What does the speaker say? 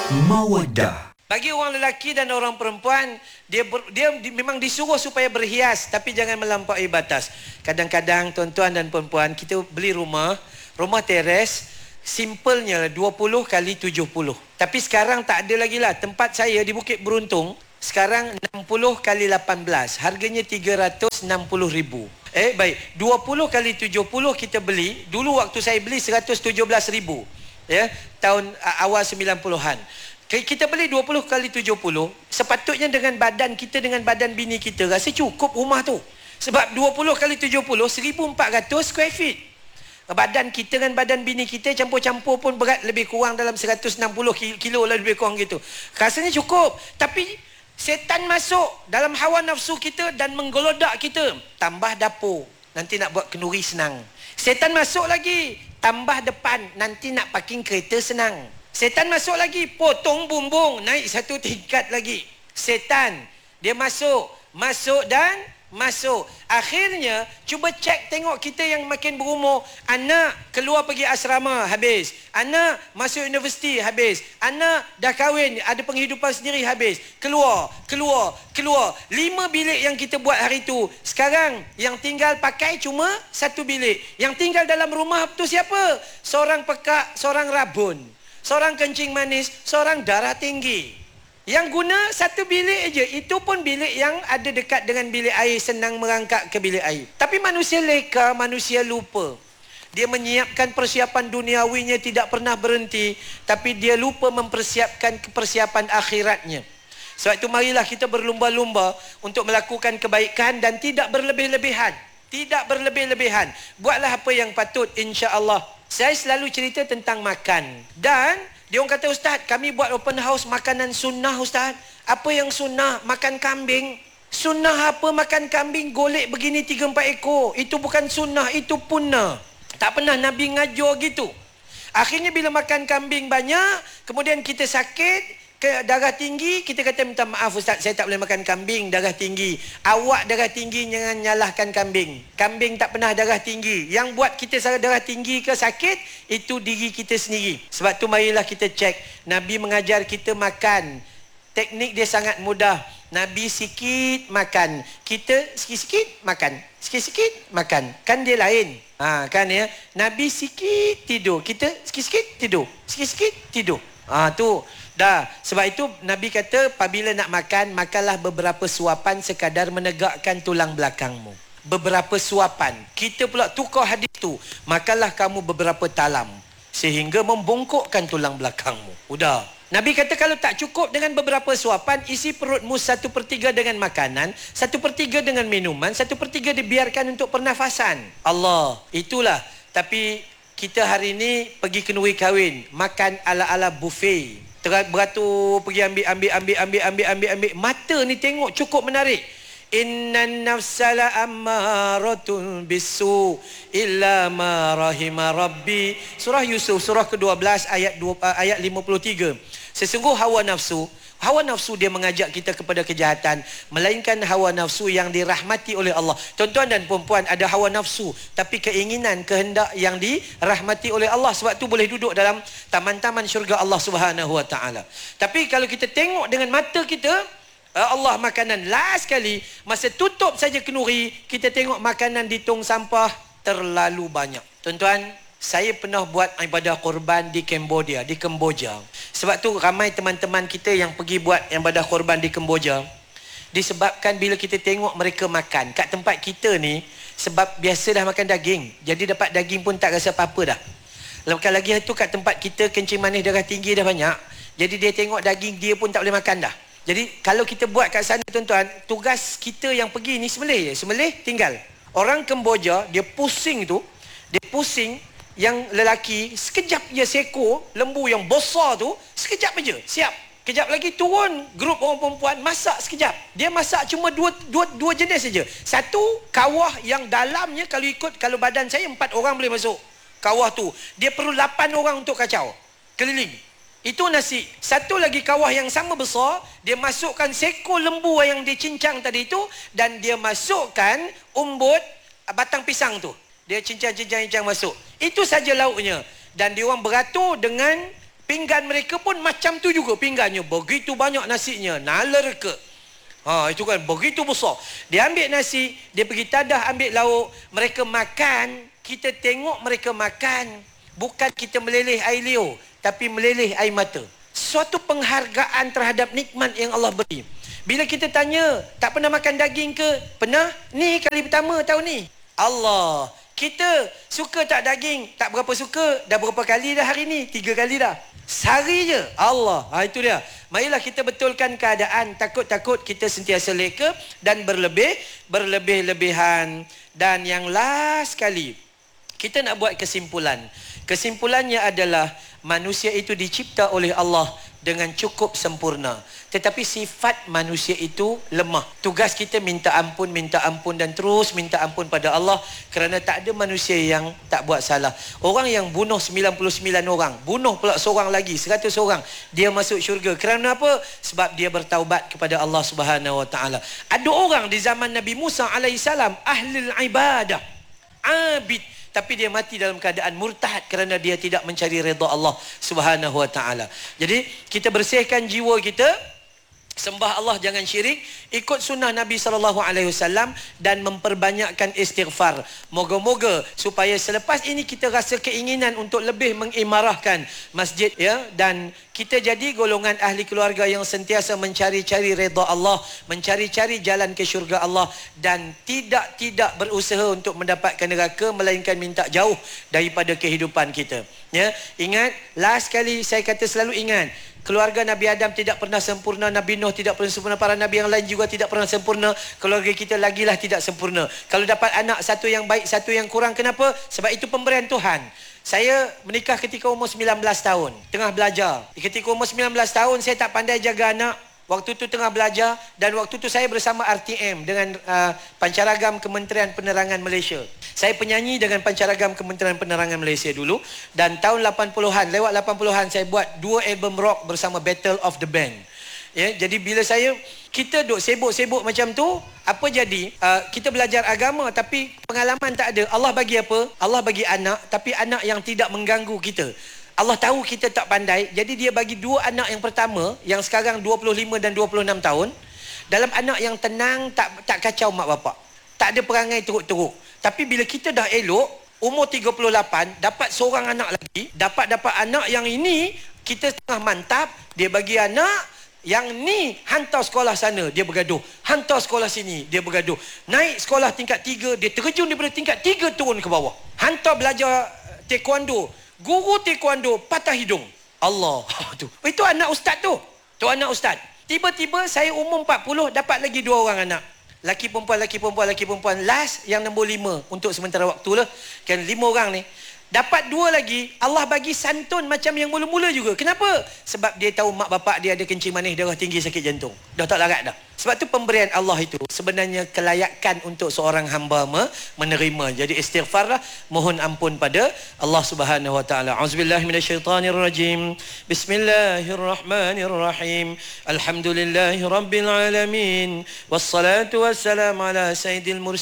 Mawaddah. Bagi orang lelaki dan orang perempuan, dia memang disuruh supaya berhias, tapi jangan melampaui batas. Kadang-kadang tuan-tuan dan perempuan, kita beli rumah teres, simpelnya 20 kali 70. Tapi sekarang tak ada lagi lah. Tempat saya di Bukit Beruntung, sekarang 60 kali 18. Harganya 360,000. Baik, 20 kali 70 kita beli. Dulu waktu saya beli 117,000. Ya, tahun awal 90-an. Kita beli 20 kali 70, sepatutnya dengan badan kita dengan badan bini kita rasa cukup rumah tu. Sebab 20 kali 70, 1,400 square feet. Badan kita dengan badan bini kita campur-campur pun berat lebih kurang dalam 160 kilo lah, lebih kurang gitu. Rasanya cukup. Tapi setan masuk dalam hawa nafsu kita dan menggolodak kita. Tambah dapur, nanti nak buat kenduri senang. Setan masuk lagi, tambah depan, nanti nak parking kereta senang. Setan masuk lagi, potong bumbung, naik satu tingkat lagi. Setan, dia masuk dan masuk. Akhirnya, cuba cek tengok kita yang makin berumur. Anak keluar pergi asrama, habis. Anak masuk universiti, habis. Anak dah kahwin, ada penghidupan sendiri, habis. Keluar. 5 bilik yang kita buat hari tu. Sekarang, yang tinggal pakai cuma 1 bilik. Yang tinggal dalam rumah tu siapa? Seorang pekak, seorang rabun. Seorang kencing manis, seorang darah tinggi. Yang guna 1 bilik aja. Itu pun bilik yang ada dekat dengan bilik air, senang merangkak ke bilik air. Tapi manusia leka, manusia lupa. Dia menyiapkan persiapan duniawinya tidak pernah berhenti, tapi dia lupa mempersiapkan persiapan akhiratnya. Sebab itu marilah kita berlumba-lumba untuk melakukan kebaikan dan tidak berlebih-lebihan. Tidak berlebih-lebihan. Buatlah apa yang patut, insya-Allah. Saya selalu cerita tentang makan. Dan dia orang kata, Ustaz, kami buat open house makanan sunnah, Ustaz. Apa yang sunnah? Makan kambing. Sunnah apa makan kambing? Golek begini 3-4 ekor. Itu bukan sunnah, itu punah. Tak pernah Nabi ngajar gitu. Akhirnya bila makan kambing banyak, kemudian kita sakit, darah tinggi, kita kata minta maaf Ustaz, saya tak boleh makan kambing, darah tinggi. Awak darah tinggi, jangan nyalahkan kambing. Kambing tak pernah darah tinggi. Yang buat kita darah tinggi ke sakit, itu diri kita sendiri. Sebab tu marilah kita cek. Nabi mengajar kita makan. Teknik dia sangat mudah. Nabi sikit makan, kita sikit-sikit makan. Sikit-sikit makan. Kan dia lain. Kan ya. Nabi sikit tidur, kita sikit-sikit tidur. Sikit-sikit tidur. Tu. Dah, sebab itu Nabi kata apabila nak makan, makanlah beberapa suapan sekadar menegakkan tulang belakangmu. Beberapa suapan. Kita pula tukar hadis tu. Makanlah kamu beberapa talam sehingga membongkokkan tulang belakangmu. Udah. Nabi kata kalau tak cukup dengan beberapa suapan, isi perutmu 1/3 dengan makanan, 1/3 dengan minuman, 1/3 dibiarkan untuk pernafasan. Allah. Itulah. Tapi kita hari ini pergi kenduri kahwin, makan ala-ala buffet. Beratur pergi ambil. Mata ni tengok cukup menarik. Innan nafsala ammaratun bisu illa ma rahima rabbi. Surah Yusuf, surah ke-12 ayat 53. Sesungguh hawa nafsu dia mengajak kita kepada kejahatan, melainkan hawa nafsu yang dirahmati oleh Allah. Tuan-tuan dan puan-puan, ada hawa nafsu tapi keinginan, kehendak yang dirahmati oleh Allah. Sebab tu boleh duduk dalam taman-taman syurga Allah Subhanahu wa taala. Tapi kalau kita tengok dengan mata kita, Allah makanan last kali masa tutup saja kenduri, kita tengok makanan di tong sampah terlalu banyak. Tuan-tuan, saya pernah buat ibadah korban di Kemboja. Sebab tu ramai teman-teman kita yang pergi buat ibadah korban di Kemboja. Disebabkan bila kita tengok mereka makan kat tempat kita ni, sebab biasa dah makan daging, jadi dapat daging pun tak rasa apa-apa dah. Lagi tu kat tempat kita kencing manis darah tinggi dah banyak, jadi dia tengok daging dia pun tak boleh makan dah. Jadi kalau kita buat kat sana, tuan-tuan, tugas kita yang pergi ni sembelih je. Sembelih tinggal. Orang Kemboja dia pusing, yang lelaki sekejap je seekor lembu yang besar tu, sekejap je siap. Kejap lagi turun grup orang perempuan masak sekejap. Dia masak cuma dua jenis saja. Satu, kawah yang dalamnya kalau badan saya 4 orang boleh masuk. Kawah tu dia perlu 8 orang untuk kacau keliling. Itu nasi. Satu lagi kawah yang sama besar, dia masukkan seekor lembu yang dicincang tadi itu, dan dia masukkan umbut batang pisang tu. Dia cincang masuk. Itu saja lauknya. Dan dia orang beratur dengan Pinggan mereka pun macam tu juga pinggannya. Begitu banyak nasinya. Nalar ke. Itu kan begitu besar. Dia ambil nasi, dia pergi tadah ambil lauk. Mereka makan, kita tengok mereka makan. Bukan kita meleleh air liur, tapi meleleh air mata. Suatu penghargaan terhadap nikmat yang Allah beri. Bila kita tanya, tak pernah makan daging ke? Pernah? Ni kali pertama tahun ni. Allah. Kita suka tak daging? Tak berapa suka. Dah berapa kali dah hari ni? 3 kali dah. Sehari je. Allah. Itu dia. Marilah kita betulkan keadaan. Takut-takut kita sentiasa leka dan berlebih-lebihan. Dan yang last kali, kita nak buat kesimpulan. Kesimpulannya adalah manusia itu dicipta oleh Allah dengan cukup sempurna. Tetapi sifat manusia itu lemah. Tugas kita minta ampun dan terus minta ampun pada Allah, kerana tak ada manusia yang tak buat salah. Orang yang bunuh 99 orang, bunuh pula seorang lagi, 100 orang, dia masuk syurga. Kerana apa? Sebab dia bertaubat kepada Allah Subhanahu Wa Taala. Ada orang di zaman Nabi Musa alaihissalam, ahlul ibadah, abid, tapi dia mati dalam keadaan murtad kerana dia tidak mencari redha Allah Subhanahu Wa Taala. Jadi kita bersihkan jiwa kita, sembah Allah, jangan syirik, ikut sunnah Nabi SAW dan memperbanyakkan istighfar. Moga-moga supaya selepas ini kita rasa keinginan untuk lebih mengimarahkan masjid, ya, dan kita jadi golongan ahli keluarga yang sentiasa mencari-cari redha Allah, mencari-cari jalan ke syurga Allah, dan tidak berusaha untuk mendapatkan neraka, melainkan minta jauh daripada kehidupan kita. Ya, ingat, last kali saya kata, selalu ingat, keluarga Nabi Adam tidak pernah sempurna, Nabi Nuh tidak pernah sempurna, para Nabi yang lain juga tidak pernah sempurna. Keluarga kita lagilah tidak sempurna. Kalau dapat anak, satu yang baik, satu yang kurang. Kenapa? Sebab itu pemberian Tuhan. Saya menikah ketika umur 19 tahun, tengah belajar. Ketika umur 19 tahun, saya tak pandai jaga anak. Waktu tu tengah belajar, dan waktu tu saya bersama RTM dengan Pancaragam Kementerian Penerangan Malaysia. Saya penyanyi dengan Pancaragam Kementerian Penerangan Malaysia dulu, dan tahun 80-an, lewat 80-an saya buat 2 album rock bersama Battle of the Band. Ya, jadi bila kita duk sibuk-sibuk macam tu, apa jadi? Kita belajar agama tapi pengalaman tak ada. Allah bagi apa? Allah bagi anak, tapi anak yang tidak mengganggu kita. Allah tahu kita tak pandai, jadi dia bagi 2 anak yang pertama, yang sekarang 25 dan 26 tahun. Dalam anak yang tenang, tak kacau mak bapak, tak ada perangai teruk-teruk. Tapi bila kita dah elok, umur 38, dapat seorang anak lagi, dapat anak yang ini, kita tengah mantap, dia bagi anak yang ni, hantar sekolah sana, dia bergaduh, hantar sekolah sini, dia bergaduh, naik sekolah tingkat 3, dia terjun daripada tingkat 3 turun ke bawah, hantar belajar taekwondo, guru taekwondo patah hidung. Allah. Itu anak ustaz tu. Tu anak ustaz. Tiba-tiba saya umur 40, dapat lagi 2 orang anak. Laki perempuan. Last yang nombor 5 untuk sementara waktu lah. Kan 5 orang ni. Dapat 2 lagi, Allah bagi santun macam yang mula-mula juga. Kenapa? Sebab dia tahu mak bapak dia ada kencing manis, darah tinggi, sakit jantung. Dah tak larat dah. Sebab tu pemberian Allah itu sebenarnya kelayakan untuk seorang hamba menerima. Jadi istighfarlah, mohon ampun pada Allah Subhanahu Wa Taala. Auzubillahi minasyaitanirrajim. Bismillahirrahmanirrahim. Alhamdulillahirabbil alamin. Wassalatu wassalamu ala sayyidil mursalin.